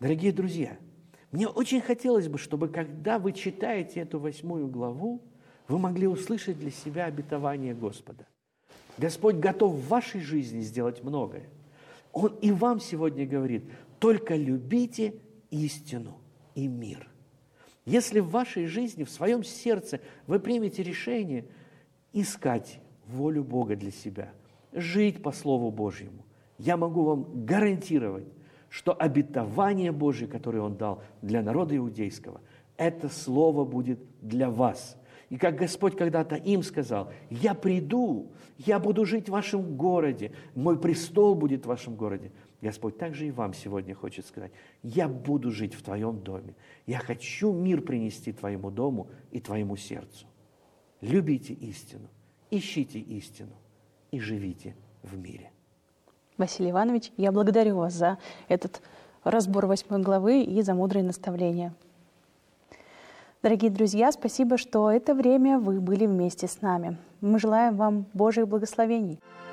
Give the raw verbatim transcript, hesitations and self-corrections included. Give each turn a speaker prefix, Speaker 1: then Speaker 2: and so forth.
Speaker 1: Дорогие друзья, мне очень хотелось бы, чтобы когда вы читаете эту восьмую главу, вы могли услышать для себя обетование Господа. Господь готов в вашей жизни сделать многое. Он и вам сегодня говорит: только любите истину и мир. Если в вашей жизни, в своем сердце вы примете решение искать волю Бога для себя, жить по Слову Божьему, я могу вам гарантировать, что обетование Божие, которое Он дал для народа иудейского, это Слово будет для вас. И как Господь когда-то им сказал: «Я приду, я буду жить в вашем городе, мой престол будет в вашем городе». Господь также и вам сегодня хочет сказать: «Я буду жить в твоем доме, я хочу мир принести твоему дому и твоему сердцу». Любите истину, ищите истину и живите в мире.
Speaker 2: Василий Иванович, я благодарю вас за этот разбор восьмой главы и за мудрые наставления. Дорогие друзья, спасибо, что это время вы были вместе с нами. Мы желаем вам Божьих благословений.